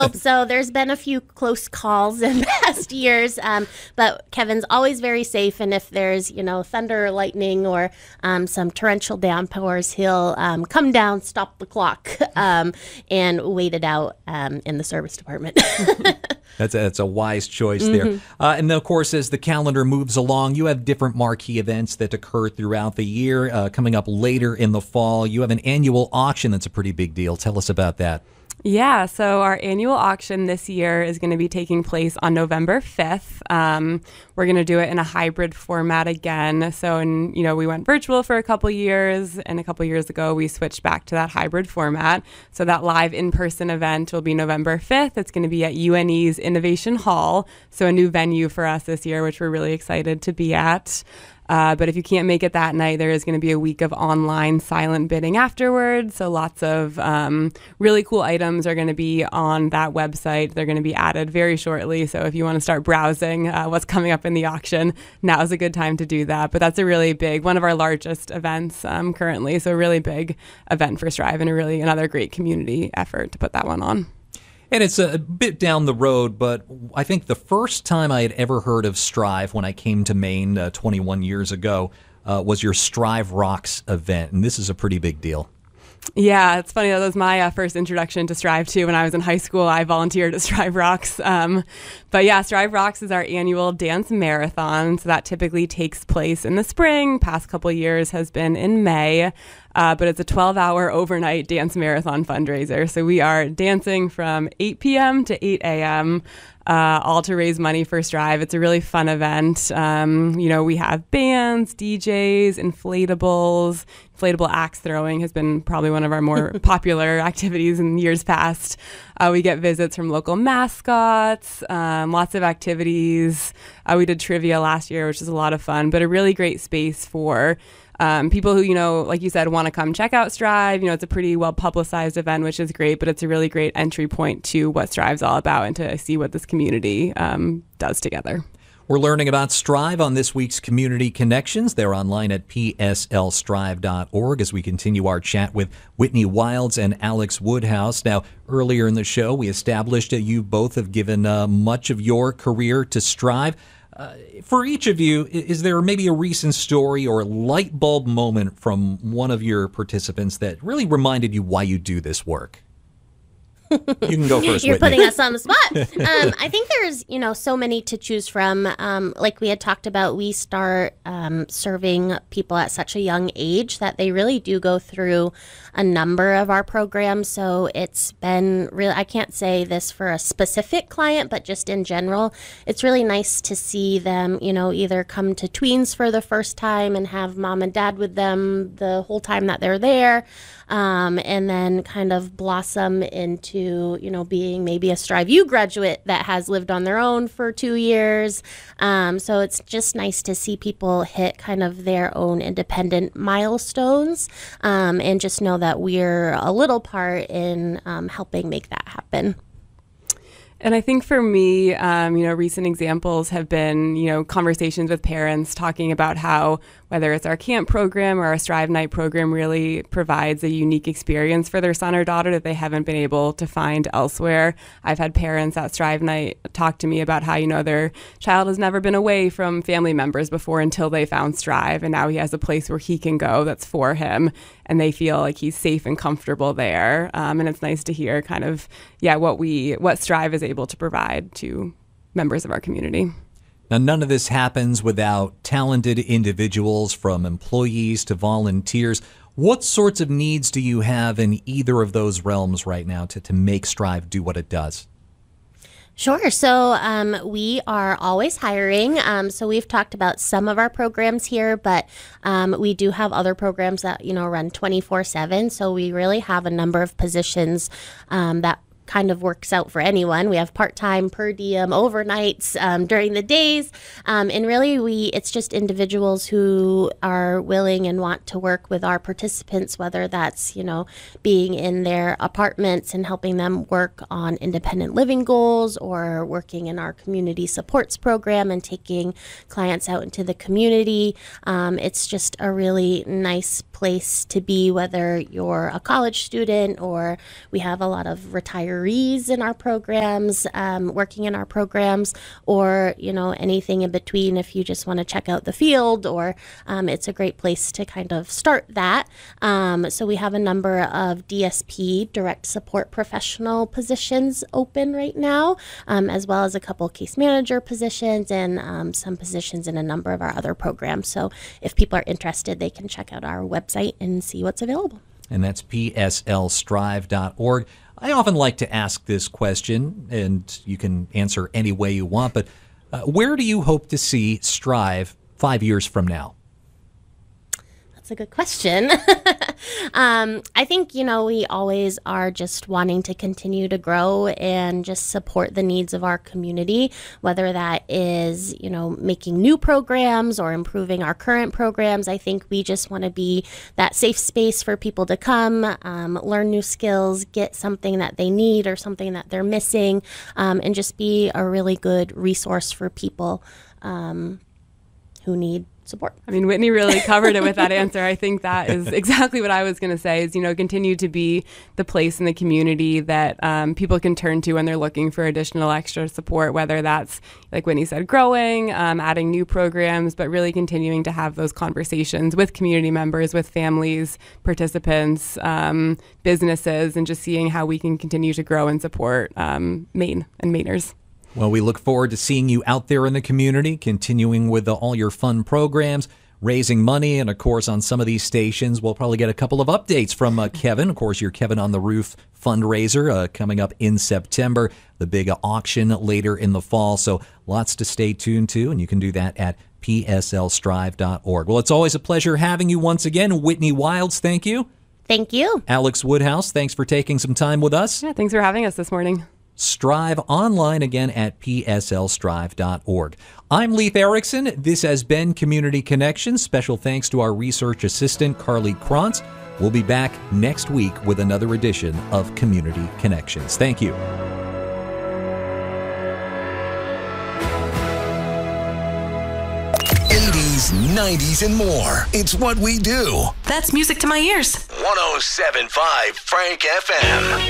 hope so. There's been a few close calls in past years, but Kevin's always very safe. And if there's, thunder or lightning or some torrential downpours, he'll come down, stop the clock, and wait it out in the service department. That's a wise choice there. And then, of course, as the calendar moves along, you have different marquee events that occur throughout the year. Coming up later in the fall, you have an annual auction that's a pretty big deal. Tell us about that. Yeah, so our annual auction this year is going to be taking place on November 5th. We're going to do it in a hybrid format again. So, we went virtual for a couple years, and a couple years ago we switched back to that hybrid format. So that live in-person event will be November 5th. It's going to be at UNE's Innovation Hall, so a new venue for us this year, which we're really excited to be at. But if you can't make it that night, there is going to be a week of online silent bidding afterwards. So lots of really cool items are going to be on that website. They're going to be added very shortly. So if you want to start browsing what's coming up in the auction, now is a good time to do that. But that's a really big, one of our largest events currently. So a really big event for Strive and another great community effort to put that one on. And it's a bit down the road, but I think the first time I had ever heard of Strive when I came to Maine 21 years ago was your Strive Rocks event, and this is a pretty big deal. Yeah, it's funny. That was my first introduction to Strive, too. When I was in high school, I volunteered at Strive Rocks. But yeah, Strive Rocks is our annual dance marathon. So that typically takes place in the spring. Past couple of years has been in May. But it's a 12-hour overnight dance marathon fundraiser. So we are dancing from 8 p.m. to 8 a.m., all to raise money for Strive. It's a really fun event. We have bands, DJs, inflatables. Inflatable axe throwing has been probably one of our more popular activities in years past. We get visits from local mascots, lots of activities. We did trivia last year, which is a lot of fun, but a really great space for people who, like you said, want to come check out Strive. It's a pretty well-publicized event, which is great, but it's a really great entry point to what Strive's all about and to see what this community does together. We're learning about Strive on this week's Community Connections. They're online at pslstrive.org as we continue our chat with Whitney Wilds and Alex Woodhouse. Now, earlier in the show, we established that you both have given much of your career to Strive. For each of you, is there maybe a recent story or light bulb moment from one of your participants that really reminded you why you do this work? You can go first, You're Whitney. putting us on the spot. I think there's, so many to choose from. Like we had talked about, we start serving people at such a young age that they really do go through a number of our programs. So it's been really, I can't say this for a specific client, but just in general, it's really nice to see them, either come to tweens for the first time and have mom and dad with them the whole time that they're there. And then kind of blossom into, being maybe a Strive U graduate that has lived on their own for 2 years. So it's just nice to see people hit kind of their own independent milestones, and just know that we're a little part in helping make that happen. And I think for me, recent examples have been, conversations with parents talking about how whether it's our camp program or our Strive Night program really provides a unique experience for their son or daughter that they haven't been able to find elsewhere. I've had parents at Strive Night talk to me about how, their child has never been away from family members before until they found Strive, and now he has a place where he can go that's for him, and they feel like he's safe and comfortable there. And it's nice to hear kind of, what Strive is able to provide to members of our community. Now, none of this happens without talented individuals, from employees to volunteers. What sorts of needs do you have in either of those realms right now to make Strive do what it does? Sure. So we are always hiring. So we've talked about some of our programs here, but we do have other programs that, run 24/7. So we really have a number of positions that kind of works out for anyone. We have part-time, per diem, overnights during the days. And really it's just individuals who are willing and want to work with our participants, whether that's, being in their apartments and helping them work on independent living goals, or working in our community supports program and taking clients out into the community. It's just a really nice place to be, whether you're a college student or we have a lot of retirees retirees in our programs, working in our programs, or, anything in between if you just want to check out the field, or it's a great place to kind of start that. So we have a number of DSP, direct support professional positions open right now, as well as a couple case manager positions and some positions in a number of our other programs. So if people are interested, they can check out our website and see what's available. And that's pslstrive.org. I often like to ask this question, and you can answer any way you want, but where do you hope to see Strive 5 years from now? That's a good question. I think, we always are just wanting to continue to grow and just support the needs of our community, whether that is, making new programs or improving our current programs. I think we just want to be that safe space for people to come, learn new skills, get something that they need or something that they're missing, and just be a really good resource for people who need support. I mean, Whitney really covered it with that answer. I think that is exactly what I was going to say is, continue to be the place in the community that people can turn to when they're looking for additional extra support, whether that's, like Whitney said, growing, adding new programs, but really continuing to have those conversations with community members, with families, participants, businesses, and just seeing how we can continue to grow and support Maine and Mainers. Well, we look forward to seeing you out there in the community, continuing with all your fun programs, raising money, and of course on some of these stations we'll probably get a couple of updates from Kevin. Of course, your Kevin on the Roof fundraiser coming up in September, the big auction later in the fall, so lots to stay tuned to, and you can do that at pslstrive.org. Well, it's always a pleasure having you once again. Whitney Wilds, thank you. Thank you. Alex Woodhouse, thanks for taking some time with us. Yeah, thanks for having us this morning. Strive online again at pslstrive.org. I'm Leif Erickson. This has been Community Connections. Special thanks to our research assistant, Carly Krantz. We'll be back next week with another edition of Community Connections. Thank you. 80s, 90s, and more. It's what we do. That's music to my ears. 107.5 Frank FM.